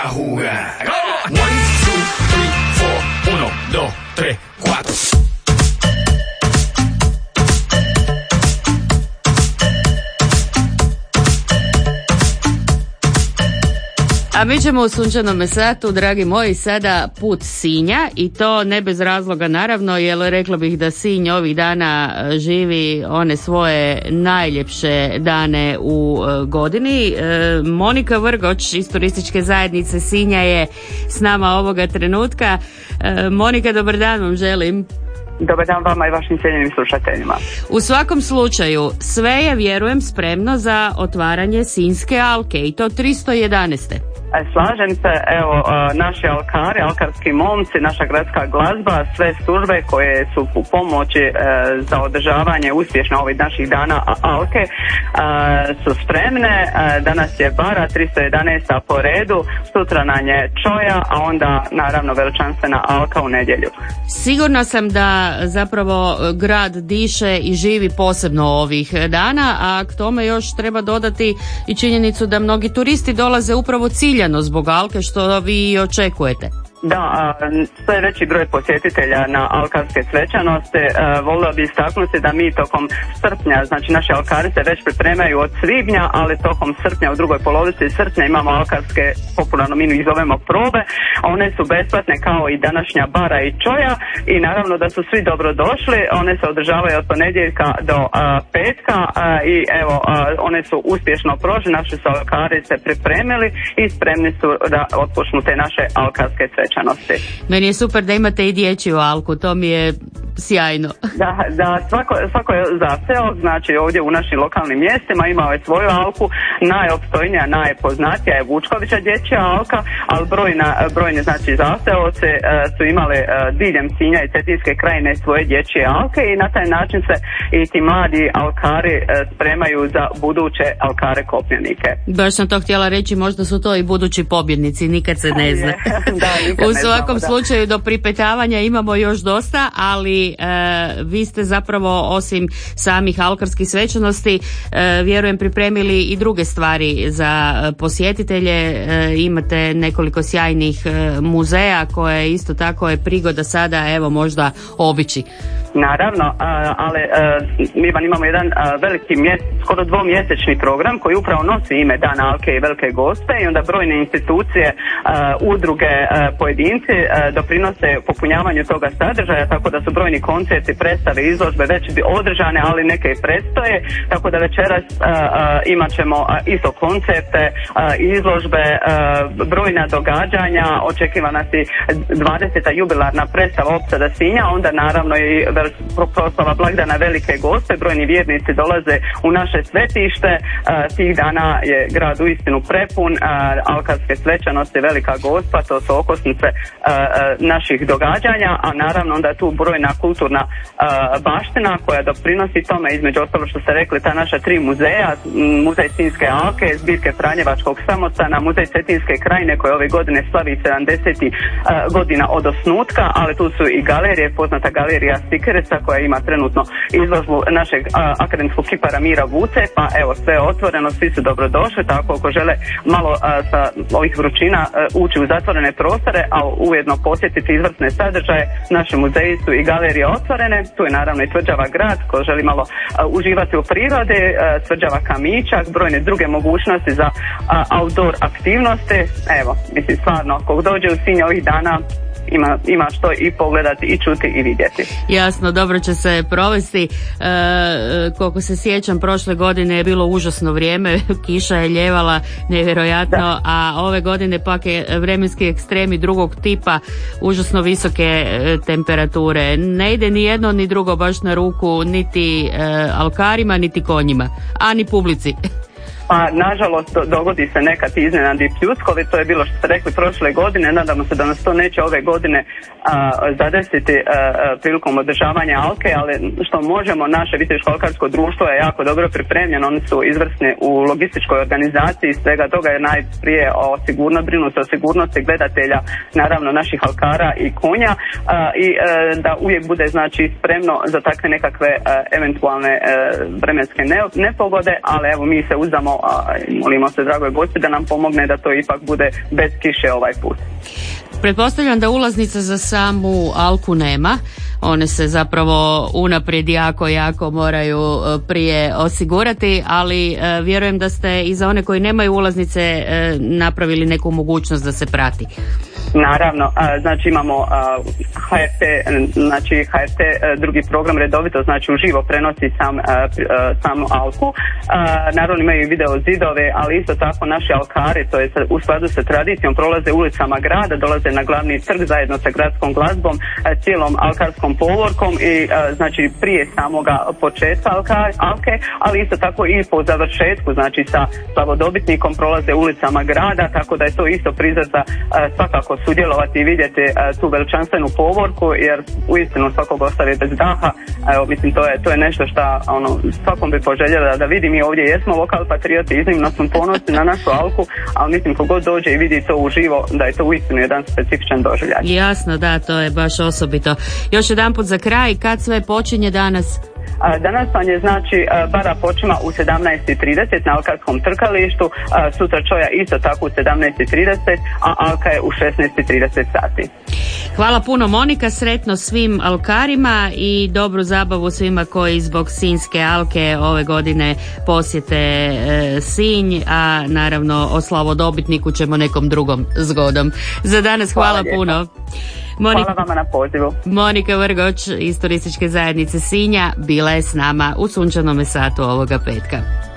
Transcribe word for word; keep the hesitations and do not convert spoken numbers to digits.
a jugar. One, two, three, four. Uno, dos, tres, cuatro. A mi ćemo u sunčanome satu, dragi moji, sada put Sinja i to ne bez razloga naravno, jer rekla bih da Sinj ovih dana živi one svoje najljepše dane u godini. Monika Vrgoč iz turističke zajednice Sinja je s nama ovoga trenutka. Monika, dobar dan vam želim. Dobar dan vama i vašim cijenjenim slušateljima. U svakom slučaju, sve je, vjerujem, spremno za otvaranje Sinjske alke i to tristo jedanaeste. Slažem se, evo, naši alkari, alkarski momci, naša gradska glazba, sve službe koje su u pomoći za održavanje uspješno ovih naših dana alke su spremne. Danas je bara tristo jedanaesta po redu, sutra nam je čoja, a onda naravno veličanstvena alka u nedjelju. Sigurna sam da zapravo grad diše i živi posebno ovih dana, a k tome još treba dodati i činjenicu da mnogi turisti dolaze upravo ciljano zbog alke, što vi i očekujete. Da, sve veći broj posjetitelja na alkarske svečanosti. Volio bi istaknuti da mi tokom srpnja, znači naši alkari se već pripremaju od svibnja, ali tokom srpnja, u drugoj polovici srpnja imamo alkarske, popularno mi ih zovemo probe. One su besplatne kao i današnja bara i čoja i naravno da su svi dobro došli. One se održavaju od ponedjeljka do a, petka a, i evo, a, one su uspješno prošle. Naši su alkari se pripremili i spremni su da otpočnu te naše alkarske svečanosti. Meni je super da imate i dječju alku, to mi je sjajno. Da, da svako, svako je zaseok, znači ovdje u našim lokalnim mjestima imao je svoju alku, najopstojnija, najpoznatija je Vučkovića dječja alka, ali brojna, brojne znači zaseoci e, su imale e, diljem Sinja i Cetinske krajine svoje dječje alke i na taj način se i ti mladi alkari e, spremaju za buduće alkare kopnjenike. Baš sam to htjela reći, možda su to i budući pobjednici, nikad se ne zna. Da, nikad u ne svakom znamo, slučaju do pripetavanja imamo još dosta, ali e, vi ste zapravo osim samih alkarskih svečanosti e, vjerujem pripremili i druge stvari za posjetitelje. E, imate nekoliko sjajnih e, muzeja koje isto tako je prigoda sada evo možda obići. Naravno, ali mi imamo jedan veliki mjesec, skoro dvomjesečni program koji upravo nosi ime Dana alke i Velike Gospe i onda brojne institucije, udruge, pojedinci doprinose popunjavanju toga sadržaja, tako da su brojni koncerti, predstave, izložbe već održane, ali neke i predstoje, tako da večeras imat ćemo isto koncerte, izložbe, brojna događanja, očekivana si dvadeseta jubilarna predstava Opsada Sinja, onda naravno i proslava blagdana Velike Gospe, brojni vjernici dolaze u naše svetište, tih dana je grad uistinu prepun, alkarske svečanosti, Velika Gospa, to su okosnice naših događanja, a naravno onda tu brojna kulturna baština koja doprinosi tome, između ostalo što ste rekli, ta naša tri muzeja, muzej Sinjske alke, zbirke Franjevačkog samostana, muzej Cetinske krajine koje ove godine slavi sedamdeset godina od osnutka, ali tu su i galerije, poznata galerija Sikereca koja ima trenutno izložbu našeg a, akademskog kipara Mira Vuce, pa evo sve je otvoreno, svi su dobrodošli, tako ako žele malo a, sa ovih vrućina a, ući u zatvorene prostore, a ujedno posjetiti izvrsne sadržaje, naši muzeji su i galerije otvorene, tu je naravno i Tvrđava grad ko želi malo a, uživati u prirode, a, Tvrđava Kamičak, brojne druge mogućnosti za a, outdoor aktivnosti. Evo, mislim stvarno, ako dođe u Sinj ovih dana Ima, ima što i pogledati i čuti i vidjeti. Jasno, dobro će se provesti. E, koliko se sjećam, prošle godine je bilo užasno vrijeme, kiša je ljevala nevjerojatno, da. A ove godine pak je vremenski ekstremi drugog tipa, užasno visoke e, temperature. Ne ide ni jedno ni drugo baš na ruku niti e, alkarima, niti konjima, a ni publici. Pa nažalost dogodi se nekad iznenadni pljuskovi, to je bilo što ste rekli prošle godine, nadamo se da nas to neće ove godine a, zadesiti a, a, prilikom održavanja alke, ali što možemo, naše Viteško-alkarsko društvo je jako dobro pripremljeno, oni su izvrsni u logističkoj organizaciji svega toga, jer najprije o sigurno brinu se o sigurnosti gledatelja, naravno naših alkara i konja, a, i a, da uvijek bude znači spremno za takve nekakve a, eventualne a, vremenske ne, nepogode, ali evo mi se uzdamo a, molimo se dragoj gospi da nam pomogne da to ipak bude bez kiše ovaj put. Pretpostavljam da ulaznica za samu Alku nema, one se zapravo unaprijed jako, jako moraju prije osigurati, ali e, vjerujem da ste i za one koji nemaju ulaznice e, napravili neku mogućnost da se prati. Naravno, znači imamo H R T, znači H R T drugi program redovito, znači uživo prenosi sam, samu Alku. Naravno imaju video zidove, ali isto tako naši alkari, to je u skladu sa tradicijom, prolaze ulicama grada, dolaze na glavni trg zajedno sa gradskom glazbom, cijelom alkarskom povorkom i znači prije samoga početka Alke, ali isto tako i po završetku, znači sa slavodobitnikom prolaze ulicama grada, tako da je to isto prizor za svakako sudjelovati i vidjeti uh, tu veličanstvenu povorku, jer uistinu svakog ostavi bez daha. Evo, mislim, to je, to je nešto što ono, svakom bi poželjela da vidi. Mi ovdje jesmo lokal patrioti, iznimno smo ponosni na našu Alku, ali mislim kogod dođe i vidi to uživo, da je to uistinu jedan specifičan doživljaj. Jasno, da, to je baš osobito. Još jedanput za kraj, kad sve počinje danas? Danas vam je znači bara počima u sedamnaest i trideset na alkarskom trkalištu, sutra čoja isto tako u sedamnaest i trideset, a Alka je u šesnaest i trideset sati. Hvala puno Monika, sretno svim alkarima i dobru zabavu svima koji zbog Sinjske Alke ove godine posjete e, Sinj, a naravno o slavodobitniku ćemo nekom drugom zgodom. Za danas hvala, hvala puno. Monika, hvala vama na pozivu. Monika Vrgoč iz Turističke zajednice Sinja bila je s nama u sunčanome satu ovoga petka.